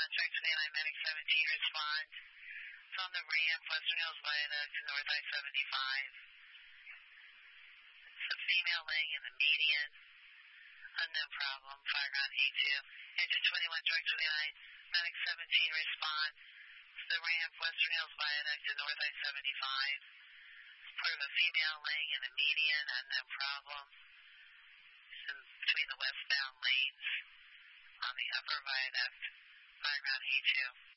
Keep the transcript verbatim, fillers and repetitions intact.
twenty-one, track twenty-nine, medic seventeen, respond. It's on the ramp, Western Hills Viaduct to North I seventy-five. It's a female laying in the median. Unknown problem, fire ground A two. Engine twenty-one, track twenty-nine, medic seventeen, respond. To the ramp, Western Hills Viaduct to North I seventy-five. Part of a female laying in the median, unknown problem. It's in between the westbound lanes on the upper viaduct, fire ground A two.